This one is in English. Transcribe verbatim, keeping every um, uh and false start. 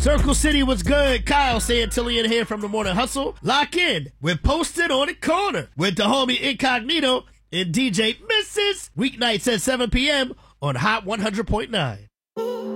Circle City was good. Kyle Santillian here from the Morning Hustle. Lock in. We're posted on the corner with the homie Incognito and D J Missus Weeknights at seven p.m. on Hot one hundred point nine.